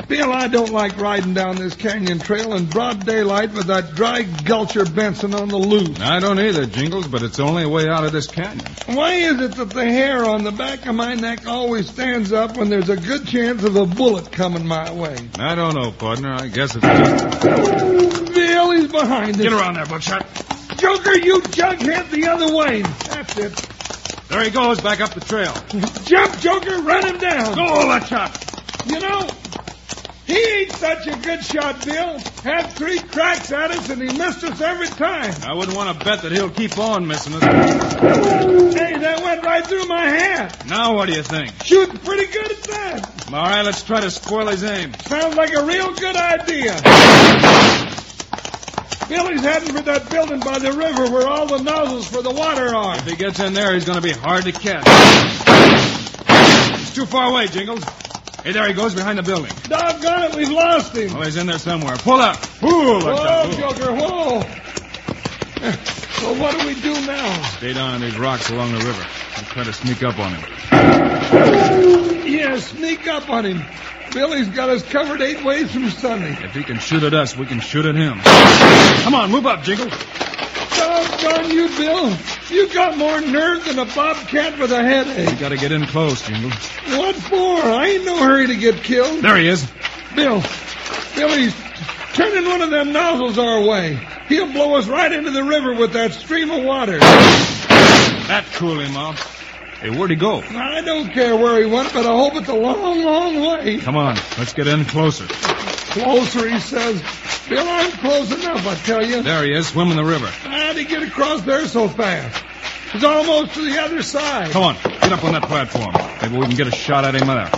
Bill, I don't like riding down this canyon trail in broad daylight with that dry gulcher Benson on the loose. I don't either, Jingles, but it's the only way out of this canyon. Why is it that the hair on the back of my neck always stands up when there's a good chance of a bullet coming my way? I don't know, partner. I guess it's just... Bill, he's behind us. Get around there, Buckshot. Joker, you jughead the other way. That's it. There he goes, back up the trail. Jump, Joker, run him down. Go, Buckshot. You know, he ain't such a good shot, Bill. Had 3 cracks at us, and he missed us every time. I wouldn't want to bet that he'll keep on missing us. Hey, that went right through my hat. Now what do you think? Shooting pretty good at that. All right, let's try to spoil his aim. Sounds like a real good idea. Billy's heading for that building by the river where all the nozzles for the water are. If he gets in there, he's going to be hard to catch. He's too far away, Jingles. Hey, there he goes behind the building. Doggone it, we've lost him. Well, he's in there somewhere. Pull up. Whoa, Buckshot, Joker, whoa. Well, what do we do now? Stay down on these rocks along the river. We'll try to sneak up on him. Yeah, sneak up on him. Billy's got us covered 8 ways from Sunday. If he can shoot at us, we can shoot at him. Come on, move up, Jingles. Doggone you, Bill. You got more nerve than a bobcat with a headache. You got to get in close, Jingles. What for? I ain't no hurry to get killed. There he is. Billy's turning one of them nozzles our way. He'll blow us right into the river with that stream of water. That cooled him off. Hey, where'd he go? I don't care where he went, but I hope it's a long, long way. Come on, let's get in closer. Closer, he says. Bill, I'm close enough, I tell you. There he is, swimming the river. How'd he get across there so fast? He's almost to the other side. Come on, get up on that platform. Maybe we can get a shot at him there.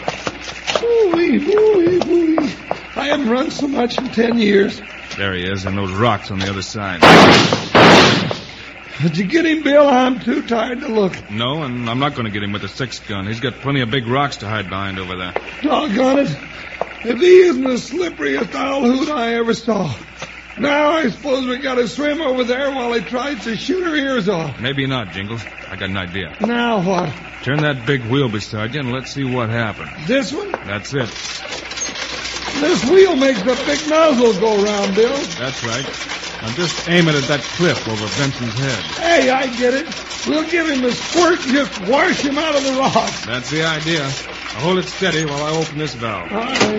Ooh-wee. I haven't run so much in 10 years. There he is, and those rocks on the other side. Did you get him, Bill? I'm too tired to look. No, and I'm not going to get him with a 6-gun. He's got plenty of big rocks to hide behind over there. Doggone it. If he isn't the slipperiest owl hoot I ever saw. Now I suppose we got to swim over there while he tries to shoot her ears off. Maybe not, Jingles. I got an idea. Now what? Turn that big wheel beside you and let's see what happens. This one? That's it. This wheel makes the big nozzle go round, Bill. That's right. Now just aim it at that cliff over Benson's head. Hey, I get it. We'll give him a squirt and just wash him out of the rocks. That's the idea. Now hold it steady while I open this valve. All right.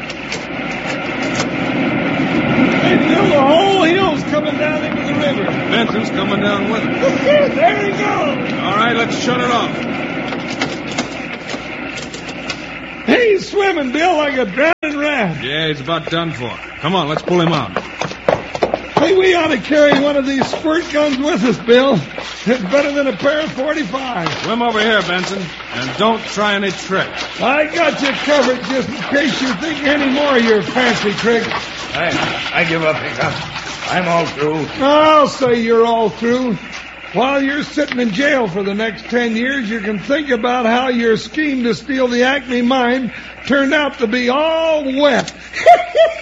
Hey, Bill, the whole hill's coming down into the river. Benson's coming down with it. There he goes. All right, let's shut it off. Hey, he's swimming, Bill, like a drowning rat. Yeah, he's about done for. Come on, let's pull him out. Hey, we ought to carry one of these squirt guns with us, Bill. It's better than a pair of 45s. Swim over here, Benson, and don't try any tricks. I got you covered just in case you think any more of your fancy tricks. I give up, Hiccup. I'm all through. I'll say you're all through. While you're sitting in jail for the next 10 years, you can think about how your scheme to steal the Acme mine turned out to be all wet.